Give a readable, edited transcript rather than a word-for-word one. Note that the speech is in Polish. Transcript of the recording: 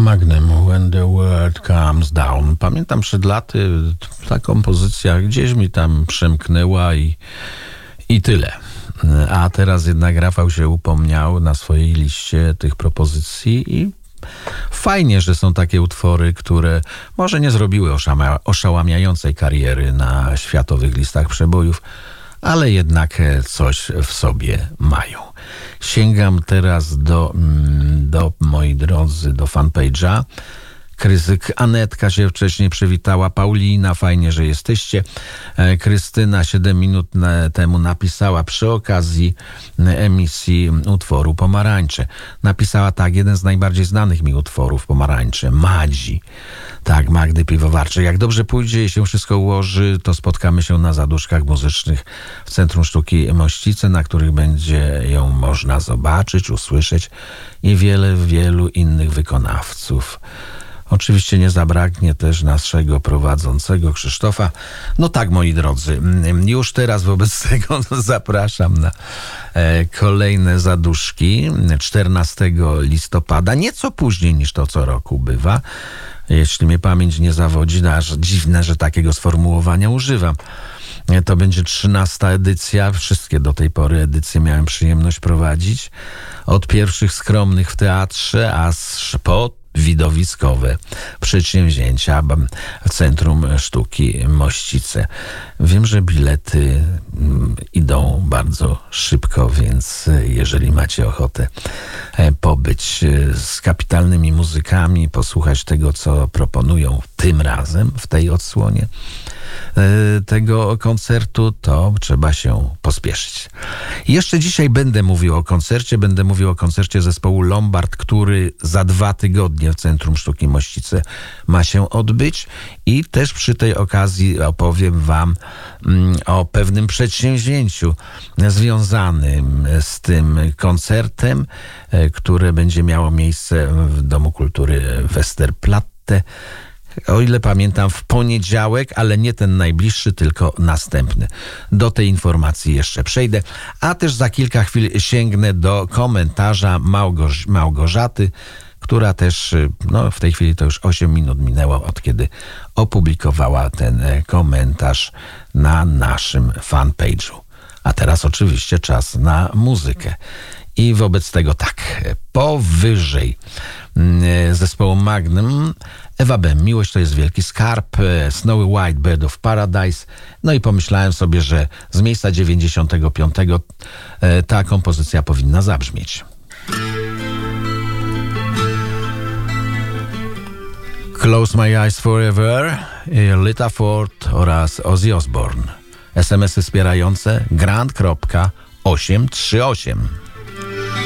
Magnum, When the World Comes Down. Pamiętam przed laty ta kompozycja gdzieś mi tam przemknęła i tyle. A teraz jednak Rafał się upomniał na swojej liście tych propozycji i fajnie, że są takie utwory, które może nie zrobiły oszałamiającej kariery na światowych listach przebojów, ale jednak coś w sobie mają. Sięgam teraz do moi drodzy, do fanpage'a. Anetka się wcześniej przywitała. Paulina, fajnie, że jesteście. Krystyna 7 minut temu napisała przy okazji emisji utworu Pomarańcze. Napisała tak, jeden z najbardziej znanych mi utworów Pomarańcze, Madzi. Tak, Magdy Piwowarczej. Jak dobrze pójdzie i się wszystko ułoży, to spotkamy się na zaduszkach muzycznych w Centrum Sztuki Mościce, na których będzie ją można zobaczyć, usłyszeć i wielu innych wykonawców. Oczywiście nie zabraknie też naszego prowadzącego Krzysztofa. No tak, moi drodzy, już teraz wobec tego zapraszam na kolejne zaduszki 14 listopada, nieco później niż to co roku bywa. Jeśli mnie pamięć nie zawodzi, aż dziwne, że takiego sformułowania używam. To będzie 13. edycja. Wszystkie do tej pory edycje miałem przyjemność prowadzić. Od pierwszych skromnych w teatrze, aż po widowiskowe przedsięwzięcia w Centrum Sztuki Mościce. Wiem, że bilety idą bardzo szybko, więc jeżeli macie ochotę pobyć z kapitalnymi muzykami, posłuchać tego, co proponują tym razem w tej odsłonie tego koncertu, to trzeba się pospieszyć. Jeszcze dzisiaj będę mówił o koncercie zespołu Lombard, który za 2 tygodnie w Centrum Sztuki Mościce ma się odbyć i też przy tej okazji opowiem wam o pewnym przedsięwzięciu związanym z tym koncertem, które będzie miało miejsce w Domu Kultury Westerplatte. O ile pamiętam, w poniedziałek, ale nie ten najbliższy, tylko następny. Do tej informacji jeszcze przejdę, a też za kilka chwil sięgnę do komentarza Małgorzaty, która też, w tej chwili to już 8 minut minęło, od kiedy opublikowała ten komentarz na naszym fanpage'u. A teraz oczywiście czas na muzykę. I wobec tego tak, powyżej zespołu Magnum, Ewa B. Miłość to jest wielki skarb, Snowy White, Bird of Paradise. No i pomyślałem sobie, że z miejsca 95 ta kompozycja powinna zabrzmieć. Close My Eyes Forever, Lita Ford oraz Ozzy Osbourne. SMS-y wspierające grant.838.